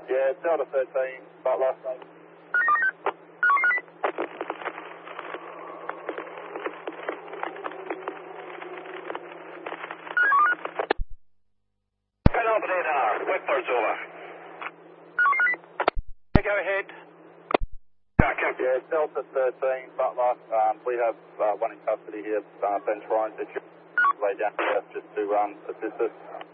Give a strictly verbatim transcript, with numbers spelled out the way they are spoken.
Yeah, Delta thirteen, Butler. Penultimate radar, Whippers over. Yeah, go ahead. Yeah, Captain. Yeah, Delta thirteen, Butler. Um, we have uh, one in custody here, uh, been trying to lay down just to um, assist us.